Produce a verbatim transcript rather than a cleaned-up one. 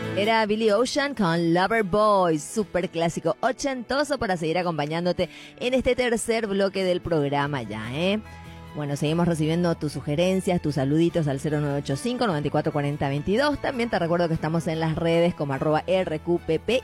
Era Billy Ocean con Lover Boy, súper clásico ochentoso para seguir acompañándote en este tercer bloque del programa ya, ¿eh? Bueno, seguimos recibiendo tus sugerencias, tus saluditos al cero nueve ocho cinco, nueve cuatro cuatro cero, dos dos. También te recuerdo que estamos en las redes como arroba R Q P P